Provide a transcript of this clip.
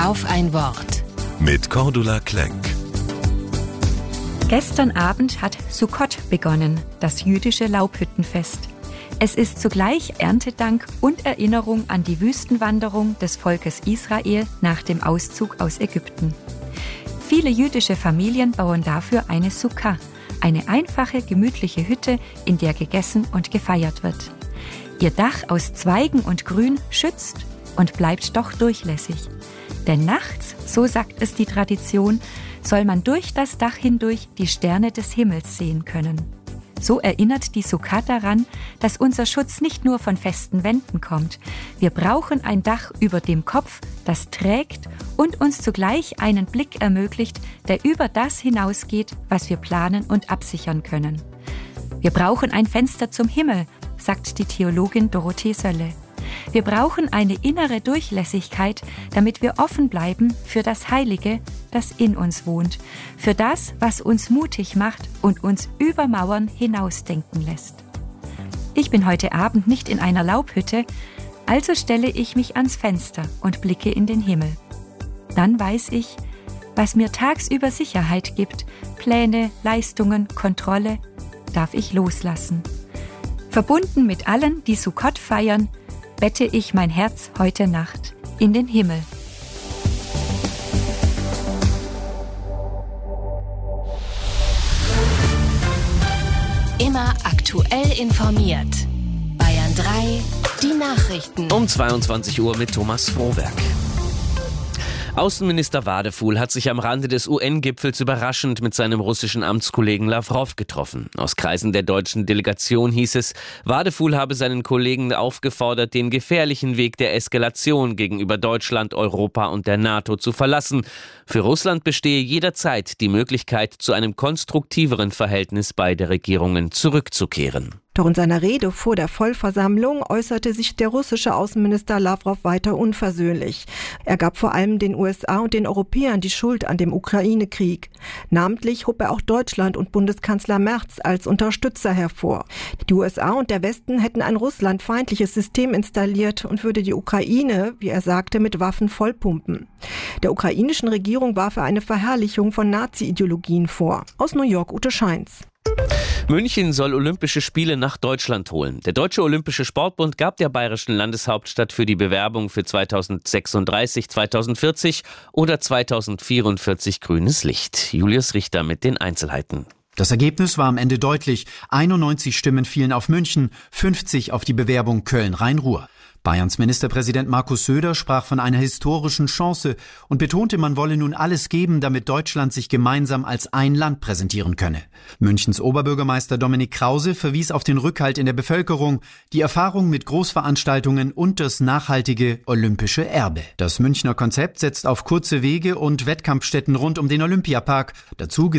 Auf ein Wort. Mit Cordula Klenk. Gestern Abend hat Sukkot begonnen, das jüdische Laubhüttenfest. Es ist zugleich Erntedank und Erinnerung an die Wüstenwanderung des Volkes Israel nach dem Auszug aus Ägypten. Viele jüdische Familien bauen dafür eine Sukkah, eine einfache, gemütliche Hütte, in der gegessen und gefeiert wird. Ihr Dach aus Zweigen und Grün schützt und bleibt doch durchlässig. Denn nachts, so sagt es die Tradition, soll man durch das Dach hindurch die Sterne des Himmels sehen können. So erinnert die Sukkah daran, dass unser Schutz nicht nur von festen Wänden kommt. Wir brauchen ein Dach über dem Kopf, das trägt und uns zugleich einen Blick ermöglicht, der über das hinausgeht, was wir planen und absichern können. Wir brauchen ein Fenster zum Himmel, sagt die Theologin Dorothee Sölle. Wir brauchen eine innere Durchlässigkeit, damit wir offen bleiben für das Heilige, das in uns wohnt, für das, was uns mutig macht und uns über Mauern hinausdenken lässt. Ich bin heute Abend nicht in einer Laubhütte, also stelle ich mich ans Fenster und blicke in den Himmel. Dann weiß ich, was mir tagsüber Sicherheit gibt, Pläne, Leistungen, Kontrolle, darf ich loslassen. Verbunden mit allen, die Sukkot feiern, bette ich mein Herz heute Nacht in den Himmel. Immer aktuell informiert. Bayern 3, die Nachrichten. Um 22 Uhr mit Thomas Frohwerk. Außenminister Wadefuhl hat sich am Rande des UN-Gipfels überraschend mit seinem russischen Amtskollegen Lawrow getroffen. Aus Kreisen der deutschen Delegation hieß es, Wadefuhl habe seinen Kollegen aufgefordert, den gefährlichen Weg der Eskalation gegenüber Deutschland, Europa und der NATO zu verlassen. Für Russland bestehe jederzeit die Möglichkeit, zu einem konstruktiveren Verhältnis beider Regierungen zurückzukehren. Doch in seiner Rede vor der Vollversammlung äußerte sich der russische Außenminister Lawrow weiter unversöhnlich. Er gab vor allem den USA und den Europäern die Schuld an dem Ukraine-Krieg. Namentlich hob er auch Deutschland und Bundeskanzler Merz als Unterstützer hervor. Die USA und der Westen hätten ein russlandfeindliches System installiert und würde die Ukraine, wie er sagte, mit Waffen vollpumpen. Der ukrainischen Regierung warf er eine Verherrlichung von Nazi-Ideologien vor. Aus New York, Ute Scheins. München soll Olympische Spiele nach Deutschland holen. Der Deutsche Olympische Sportbund gab der bayerischen Landeshauptstadt für die Bewerbung für 2036, 2040 oder 2044 grünes Licht. Julius Richter mit den Einzelheiten. Das Ergebnis war am Ende deutlich. 91 Stimmen fielen auf München, 50 auf die Bewerbung Köln-Rhein-Ruhr. Bayerns Ministerpräsident Markus Söder sprach von einer historischen Chance und betonte, man wolle nun alles geben, damit Deutschland sich gemeinsam als ein Land präsentieren könne. Münchens Oberbürgermeister Dominik Krause verwies auf den Rückhalt in der Bevölkerung, die Erfahrung mit Großveranstaltungen und das nachhaltige olympische Erbe. Das Münchner Konzept setzt auf kurze Wege und Wettkampfstätten rund um den Olympiapark. Dazu